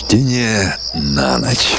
Чтение на ночь.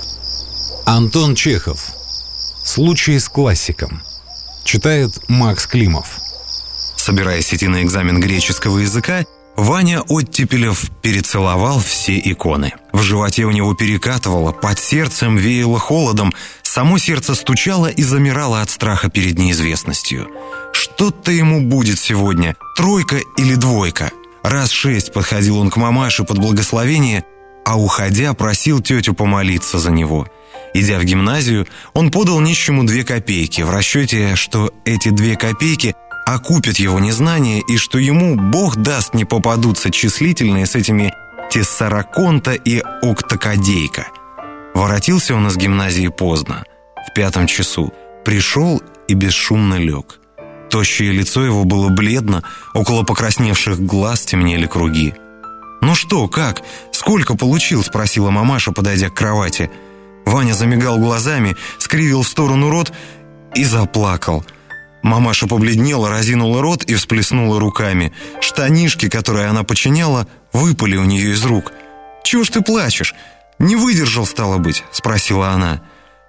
Антон Чехов. Случай с классиком. Читает Макс Климов. Собираясь идти на экзамен греческого языка, Ваня Оттепелев перецеловал все иконы. В животе у него перекатывало, под сердцем веяло холодом, само сердце стучало и замирало от страха перед неизвестностью. Что-то ему будет сегодня, 3 или 2. Раз 6 подходил он к мамаше под благословение, а уходя просил тетю помолиться за него. Идя в гимназию, он подал нищему 2 копейки в расчете, что эти 2 копейки окупят его незнание и что ему Бог даст не попадутся числительные с этими тессараконта и октокадейка. Воротился он из гимназии поздно, в 5 часу. Пришел и бесшумно лег. Тощее лицо его было бледно, около покрасневших глаз темнели круги. «Ну что, как? Сколько получил?» – спросила мамаша, подойдя к кровати. Ваня замигал глазами, скривил в сторону рот и заплакал. Мамаша побледнела, разинула рот и всплеснула руками. Штанишки, которые она починяла, выпали у нее из рук. «Чего ж ты плачешь? Не выдержал, стало быть?» – спросила она.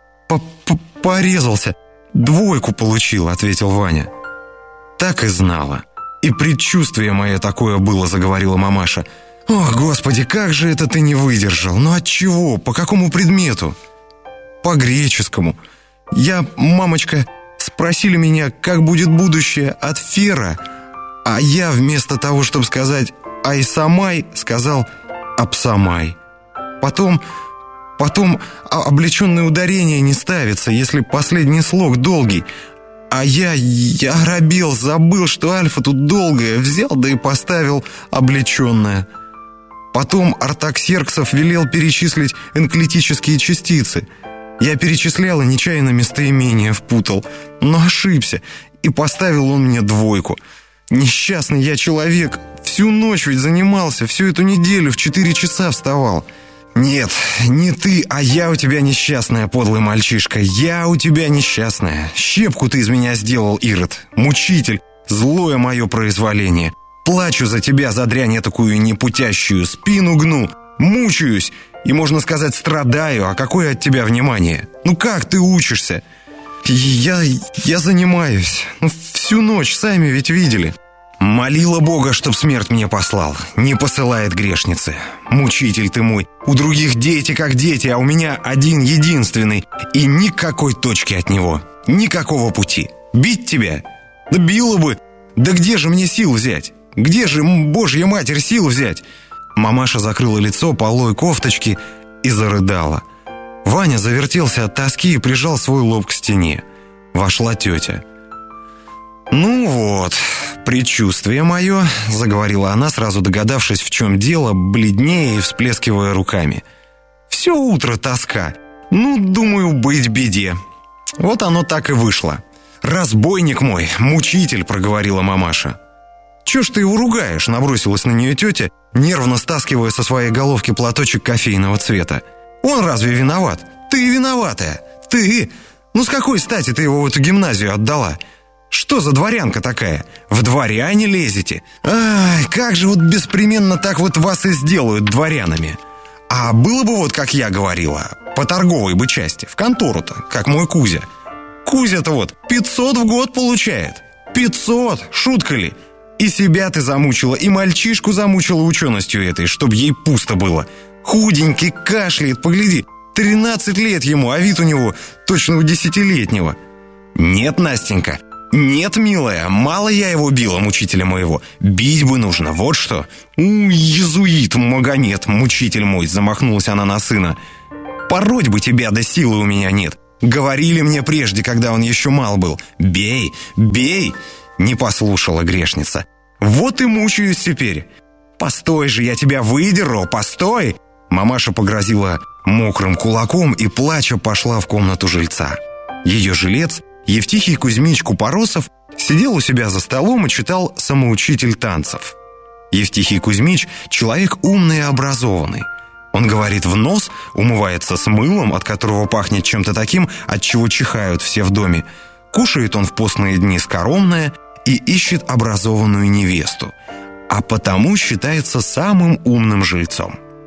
«Порезался. 2 получил», – ответил Ваня. «Так и знала. И предчувствие мое такое было», – заговорила мамаша. «Ох, Господи, как же это ты не выдержал? Ну от чего? По какому предмету?» «По греческому. Мамочка, спросили меня, как будет будущее от Фера, а я вместо того, чтобы сказать Айсамай, сказал Апсамай. Потом облеченное ударение не ставится, если последний слог долгий. А я оробел, забыл, что альфа тут долгая, взял да и поставил облеченное. Потом Артаксерксов велел перечислить энклитические частицы. Я перечислял и нечаянно местоимение впутал, но ошибся, и поставил он мне 2. Несчастный я человек, всю ночь ведь занимался, всю эту неделю в 4 часа вставал. Нет, не ты, а я у тебя несчастная, подлый мальчишка, я у тебя несчастная. Щепку ты из меня сделал, Ирод, мучитель, злое мое произволение. Плачу за тебя, за дрянь такую непутящую, спину гну, мучаюсь и, можно сказать, страдаю. А какое от тебя внимание? Ну как ты учишься? Я занимаюсь. Всю ночь, сами ведь видели. Молила Бога, чтоб смерть мне послал. Не посылает грешницы. Мучитель ты мой. У других дети как дети, а у меня один единственный. И никакой точки от него. Никакого пути. Бить тебя? Да била бы. Да где же мне сил взять? Где же, Божья Матерь, сил взять?» Мамаша закрыла лицо полой кофточки и зарыдала. Ваня завертелся от тоски и прижал свой лоб к стене. Вошла тетя. «Ну вот, предчувствие мое», — заговорила она, сразу догадавшись, в чем дело, бледнее и всплескивая руками. «Все утро тоска. Ну, думаю, быть беде. Вот оно так и вышло. Разбойник мой, мучитель», — проговорила мамаша. «Чего ж ты его ругаешь?» — набросилась на нее тетя, нервно стаскивая со своей головки платочек кофейного цвета. «Он разве виноват? Ты виноватая. Ты! Ну с какой стати ты его в эту гимназию отдала? Что за дворянка такая? В дворяне лезете? Ай, как же вот беспременно так вот вас и сделают дворянами. А было бы вот, как я говорила, по торговой бы части, в контору-то, как мой Кузя. Кузя-то вот 500 в год получает. 500! Шутка ли? И себя ты замучила, и мальчишку замучила ученостью этой, чтоб ей пусто было. Худенький, кашляет, погляди, 13 лет ему, а вид у него точно у 10-летнего. Нет, Настенька, нет, милая, мало я его била, мучителя моего. Бить бы нужно, вот что. Иезуит, Магомед, мучитель мой, замахнулась она на сына. Пороть бы тебя, да силы у меня нет. Говорили мне прежде, когда он еще мал был. Бей, бей. Не послушала грешница. Вот и мучаюсь теперь. Постой же, я тебя выдеру, постой. Мамаша погрозила мокрым кулаком и, плача, пошла в комнату жильца. Ее жилец, Евтихий Кузьмич Купоросов, сидел у себя за столом и читал «Самоучитель танцев». Евтихий Кузьмич – человек умный и образованный. Он говорит в нос, умывается с мылом, от которого пахнет чем-то таким, от чего чихают все в доме. Кушает он в постные дни скоромное и ищет образованную невесту, а потому считается самым умным жильцом.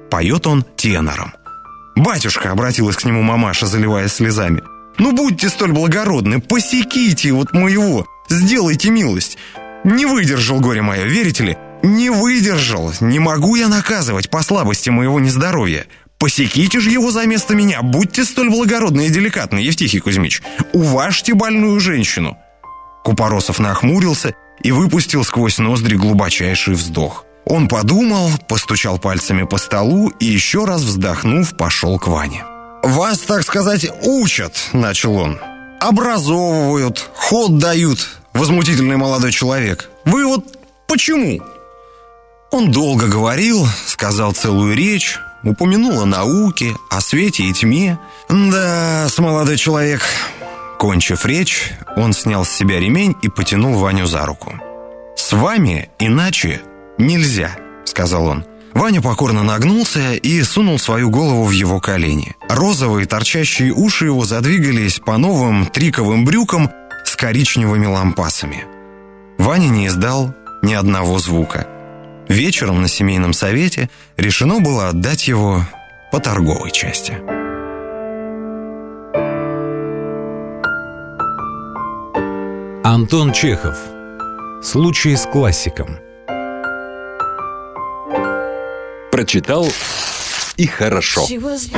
Поет он тенором. «Батюшка», — обратилась к нему мамаша, заливаясь слезами, «ну будьте столь благородны, посеките вот моего, сделайте милость. Не выдержал горе мое, верите ли? Не выдержал, не могу я наказывать по слабости моего нездоровья. Посеките же его за место меня, будьте столь благородны и деликатны, Евтихий Кузьмич. Уважьте больную женщину». Купоросов нахмурился и выпустил сквозь ноздри глубочайший вздох. Он подумал, постучал пальцами по столу и, еще раз вздохнув, пошел к Ване. «Вас, так сказать, учат», — начал он. «Образовывают, ход дают, возмутительный молодой человек. Вы вот почему?» Он долго говорил, сказал целую речь, упомянул о науке, о свете и тьме. «Да, молодой человек». Кончив речь, он снял с себя ремень и потянул Ваню за руку. «С вами иначе нельзя», — сказал он. Ваня покорно нагнулся и сунул свою голову в его колени. Розовые торчащие уши его задвигались по новым триковым брюкам с коричневыми лампасами. Ваня не издал ни одного звука. Вечером на семейном совете решено было отдать его по торговой части. Антон Чехов. Случай с классиком. Прочитал и хорошо.